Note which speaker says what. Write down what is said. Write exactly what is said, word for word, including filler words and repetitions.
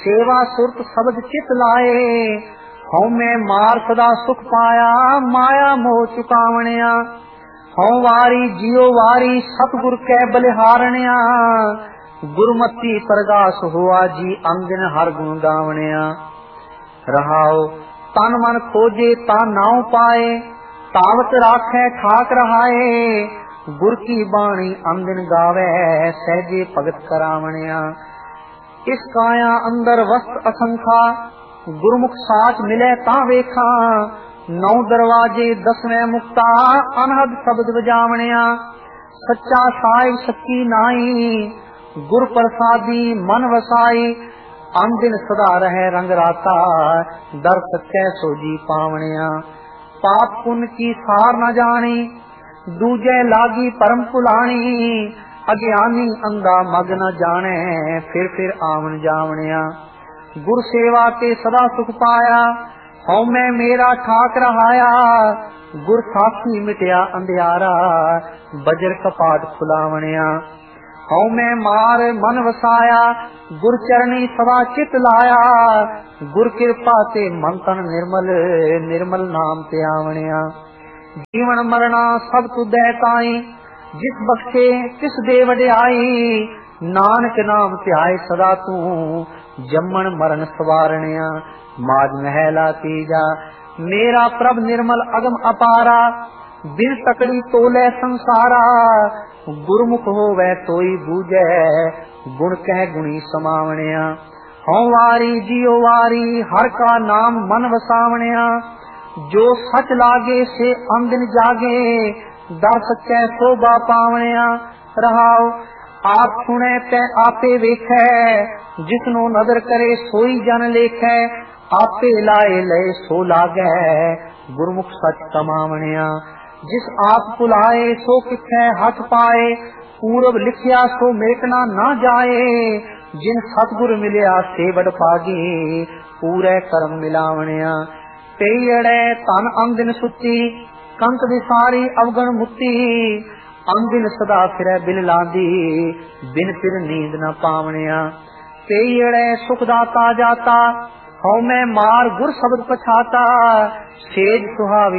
Speaker 1: सेवा सुरत शब्द चित लाए, हौ मैं मार सदा सुख पाया, माया मोह चुकावणिया। हौ वारी जियो वारी सतगुर कै बलिहारणिया, गुरमती प्रगास हुआ जी अंदिन हर गुण गावणिया। रहाओ तन मन खोजे ता नाउ पाए, तावत राखे ठाक रहाए, गुर की बाणी अंदिन गावे सहजे भगत करावणिया। इस काया अंदर वस्त असंखा, गुरमुख साच मिले ता वेखा, नौ दरवाजे दसवें मुक्ता अनहद शब्द बजावणिया। सच्चा साहिब सच्ची नाई, गुर प्रसादी मन वसाई, अंदिन सदा रहे रंग राता, दर सच्चे सोजी पावणिया। पाप पुन की सार न जानी, दूजे लागी परम पुलानी, अज्ञानी अंधा मग न जाने, फिर फिर आवन जावणिया। गुर सेवा ते सदा सुख पाया, हौ मैं मेरा ठाक रहाया, गुर साथी मिटया अंधियारा, बजर कपाट खुलावणिया। हौ मैं मार मन वसाया, गुर चरणी सदा चित लाया, गुर कृपा ते मन तन निर्मल, निर्मल नाम ते आवणिया। जीवन मरना सब तुदै ताई, जिस बख्शे तिस दे वड्याई, नानक नाम ध्याय सदा तू, जम्मन मरण सवारणिया। माज महला तीजा, मेरा प्रभ निर्मल अगम अपारा, बिन तकड़ी तोले संसारा, गुरमुख होवे तोई बूझे, गुण कह गुणी समावणिया। हौ वारी जियो वारी हर का नाम मन वसावणिया, जो सच लागे से अंदिन जागे, दर सच्चे शोभा पावणिया। रहाओ आप सुने ते आपे वेखे, जिसनो नदर करे सोई जन लेखे, आपे लाए लय सो लागे, गुरमुख सच कमावणिया। जिस आप पुलाए सो किथे हथ पाए, पूरब लिखिया सो मेटना ना जाए, जिन सतगुर मिलिया से बड़ पागी, पूरे कर्म मिलावणिया। पेयड़े तन अंदिन सुती, कंक विसारी अवगण मुक्ति, अंदिन सदा फिरे बिल लांदी, बिन फिर नींद न पावणिया। पेयड़े सुख दाता जाता, हौ मैं मार गुर शब्द पछाता, सेज सुहावी